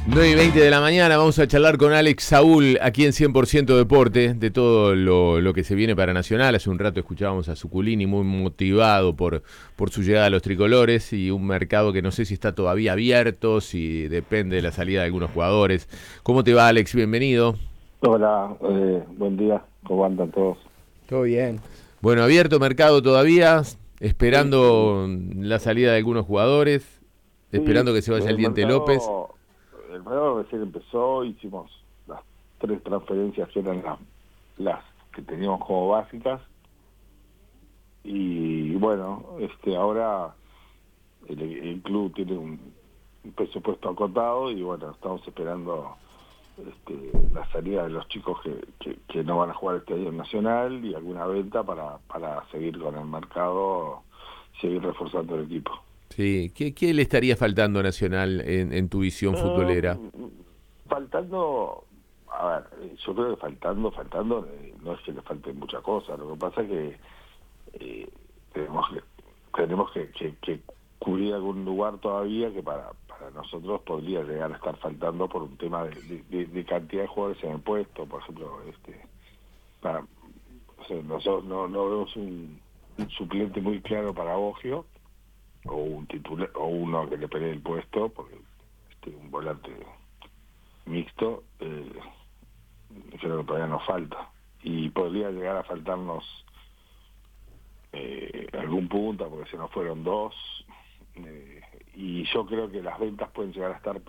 9:20 de la mañana, vamos a charlar con Alex Saúl aquí en 100% Deporte, de todo lo que se viene para Nacional. Hace un rato escuchábamos a Zuculini muy motivado por su llegada a los tricolores y un mercado que no sé si está todavía abierto, si depende de la salida de algunos jugadores. ¿Cómo te va, Alex? Bienvenido. Hola, buen día, ¿cómo andan todos? Todo bien. Bueno, abierto mercado todavía, Sí, esperando la salida de algunos jugadores, sí, esperando que se vaya el el Diente López. mercado, el mercado recién empezó, hicimos las 3 transferencias que eran las que teníamos como básicas y bueno, ahora el club tiene un presupuesto acotado y bueno, estamos esperando la salida de los chicos que no van a jugar este año en Nacional y alguna venta para seguir con el mercado, seguir reforzando el equipo. Sí, ¿qué le estaría faltando a Nacional en tu visión futbolera? Faltando, a ver, yo creo que faltando, no es que le falte mucha cosa, lo que pasa es que eh, tenemos que cubrir algún lugar todavía que para nosotros podría llegar a estar faltando por un tema de cantidad de jugadores en el puesto, por ejemplo, para, o sea, nosotros no vemos un suplente muy claro para Boggio o un titular o uno que le pelee el puesto porque un volante mixto creo que todavía nos falta y podría llegar a faltarnos algún punta porque se nos fueron dos y yo creo que las ventas pueden llegar a estar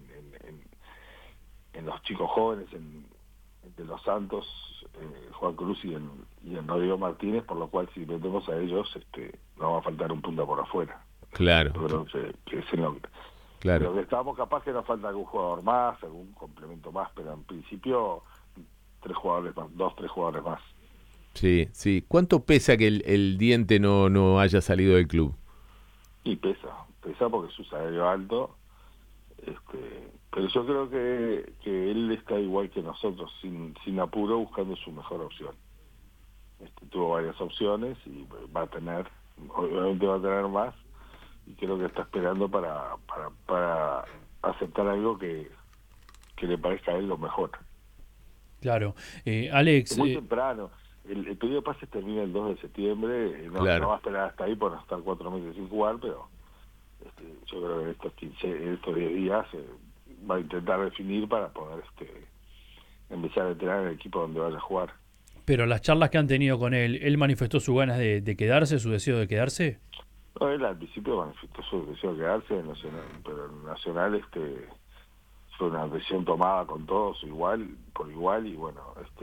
en los chicos jóvenes de los Santos, Juan Cruz y en Rodrigo Martínez, por lo cual si vendemos a ellos no va a faltar un punta por afuera. Claro, Yo creo que es en claro. lo que estábamos capaz que nos falta algún jugador más, algún complemento más, pero en principio 3 jugadores más, 2, 3 jugadores más. Sí, sí. ¿Cuánto pesa que el Diente no haya salido del club? Y pesa porque es un salario alto, pero yo creo que él está igual que nosotros, sin apuro, buscando su mejor opción. Tuvo varias opciones y obviamente va a tener más, y creo que está esperando para aceptar algo que le parezca a él lo mejor. Claro. Es Alex, muy temprano. El periodo de pases termina el 2 de septiembre. No Claro. va a esperar hasta ahí por no estar 4 meses sin jugar, pero yo creo que en estos 10 días va a intentar definir para poder empezar a entrenar en el equipo donde vaya a jugar. pero las charlas que han tenido con él manifestó sus ganas de quedarse, su deseo de quedarse. No, él al principio manifestó su deseo de quedarse en Nacional, pero en Nacional fue una decisión tomada con todos por igual y bueno,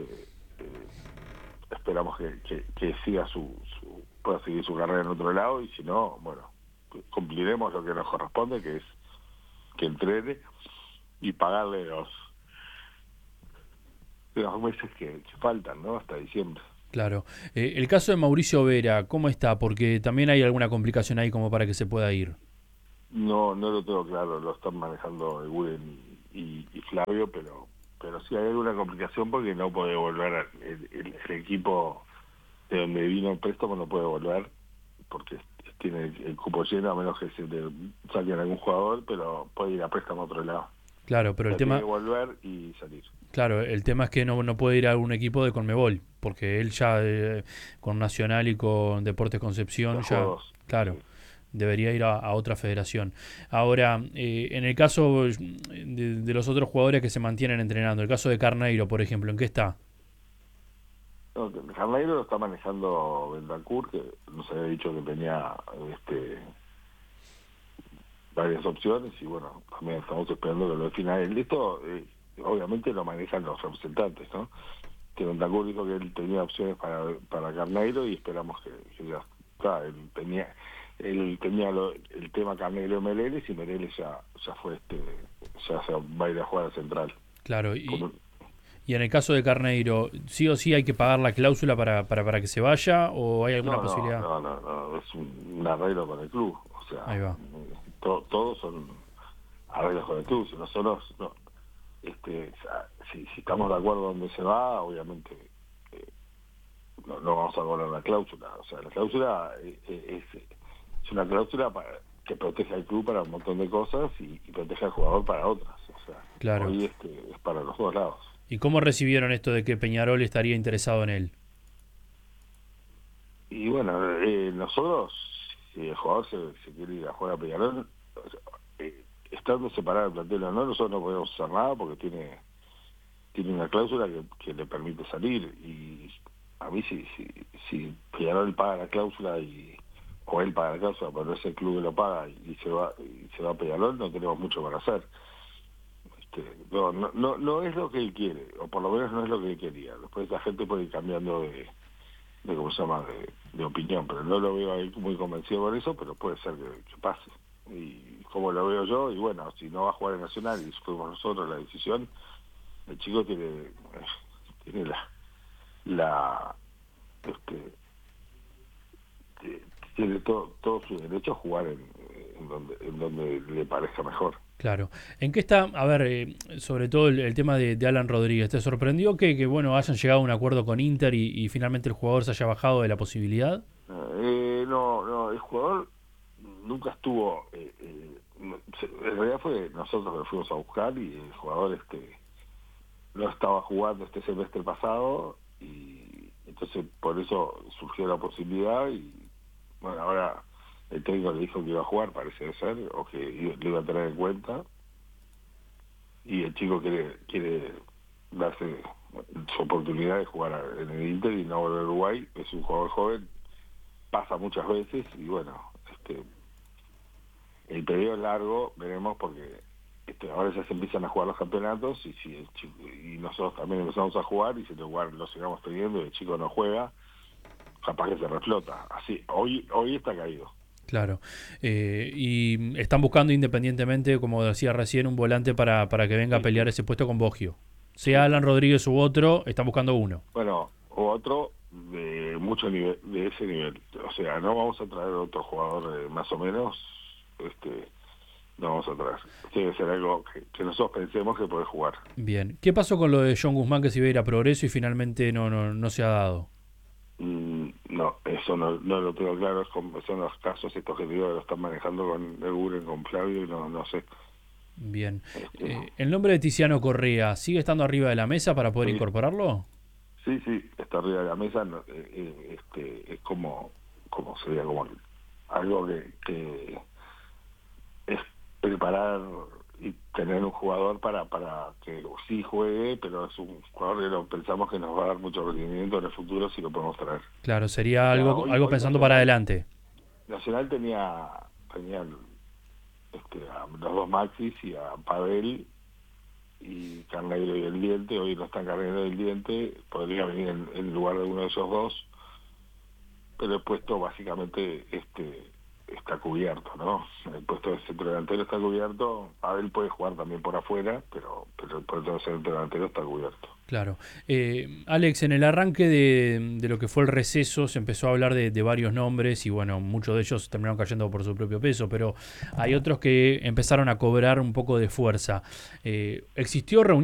esperamos que siga pueda seguir su carrera en otro lado y si no, bueno, cumpliremos lo que nos corresponde, que es que entrene y pagarle los meses que faltan, ¿no? Hasta diciembre. Claro. El caso de Mauricio Vera, ¿cómo está? Porque también hay alguna complicación ahí como para que se pueda ir. No lo tengo claro, lo están manejando Eguren y Flavio, pero sí hay alguna complicación porque no puede volver el equipo de donde vino el préstamo, no puede volver porque tiene el cupo lleno a menos que se le saquen algún jugador, pero puede ir a préstamo a otro lado. Claro, O pero el sea, tiene que tema, volver y salir. claro, el tema es que no puede ir a algún equipo de Conmebol, porque él ya con Nacional y con Deportes Concepción Ya jugó ya, dos. claro, Sí. debería ir a otra federación. Ahora, en el caso de los otros jugadores que se mantienen entrenando, el caso de Carneiro, por ejemplo, ¿en qué está? No, Carneiro lo está manejando Bentancur, que nos había dicho que tenía varias opciones y bueno, también estamos esperando que lo defina él. Esto obviamente lo manejan los representantes, ¿no? Que Bentancur dijo que él tenía opciones para Carneiro y esperamos que ya está. Él tenía el tema Carneiro y Meleles y Meleles ya fue ya se va a ir a jugar a Central. Claro, Como- y en el caso de Carneiro, ¿sí o sí hay que pagar la cláusula para que se vaya o hay alguna posibilidad? no, es un arreglo con el club, o Ahí sea, va. todos son arreglos con el club. Si nosotros si estamos de acuerdo donde se va, obviamente no vamos a cobrar la cláusula. O sea, la cláusula es una cláusula que protege al club para un montón de cosas y protege al jugador para otras. O sea, Claro. Hoy es para los dos lados. ¿Y cómo recibieron esto de que Peñarol estaría interesado en él? Y bueno, nosotros, si el jugador se quiere ir a jugar a Peñarol, estando separado del plantel o no, nosotros no podemos hacer nada porque tiene una cláusula que le permite salir. Y a mí, si Peñarol paga la cláusula o él paga la cláusula, pero ese club lo paga y se va a Peñarol, no tenemos mucho para hacer. No es lo que él quiere, o por lo menos no es lo que él quería. Después la gente puede ir cambiando de ¿cómo se llama?, de opinión, pero no lo veo ahí muy convencido por eso, pero puede ser que pase. Y como lo veo yo, y bueno, si no va a jugar en Nacional y fuimos nosotros la decisión, el chico tiene la este, tiene todo su derecho a jugar en donde le parezca mejor. Claro. ¿En qué está, a ver, sobre todo el tema de Alan Rodríguez? ¿Te sorprendió que bueno, hayan llegado a un acuerdo con Inter y finalmente el jugador se haya bajado de la posibilidad? No, el jugador nunca estuvo, en realidad fue nosotros que lo fuimos a buscar y el jugador no estaba jugando este semestre pasado y entonces por eso surgió la posibilidad y bueno, ahora el técnico le dijo que iba a jugar, parece ser, o que le iba a tener en cuenta y el chico quiere darse su oportunidad de jugar en el Inter y no volver a Uruguay. Es un jugador joven, pasa muchas veces y bueno, el periodo es largo, veremos porque ahora ya se empiezan a jugar los campeonatos y si el chico, y nosotros también empezamos a jugar y si el lugar lo sigamos teniendo y el chico no juega, capaz que se reflota. Así, hoy está caído. Claro. Y están buscando independientemente, como decía recién, un volante para que venga a pelear ese puesto con Boggio. Sea Alan Rodríguez u otro, están buscando uno. Bueno, o otro de mucho nivel, de ese nivel. O sea, no vamos a traer otro jugador más o menos, no vamos a traer. Tiene que ser algo que nosotros pensemos que puede jugar. Bien. ¿Qué pasó con lo de John Guzmán que se iba a ir a Progreso y finalmente no se ha dado? No, eso no lo tengo claro. Son los casos estos que digo que lo están manejando con el Guren, con Flavio y no sé. Bien. ¿El nombre de Tiziano Correa sigue estando arriba de la mesa para poder incorporarlo? Sí, está arriba de la mesa. Es como sería como algo que es preparar y tener un jugador para que sí juegue, pero es un jugador que pensamos que nos va a dar mucho rendimiento en el futuro si lo podemos traer. Claro, sería algo pensando Nacional, para adelante. Nacional tenía a los dos Maxis y a Pavel y Carneiro y El Diente. Hoy no están Carneiro y El Diente, podría venir en lugar de uno de esos dos, pero el puesto básicamente está cubierto, ¿no? El puesto de centro delantero está cubierto. Pavel puede jugar también por afuera, pero el puesto de centro delantero está cubierto. Claro. Alex, en el arranque de lo que fue el receso se empezó a hablar de varios nombres y bueno, muchos de ellos terminaron cayendo por su propio peso, pero hay otros que empezaron a cobrar un poco de fuerza. ¿Existió reunión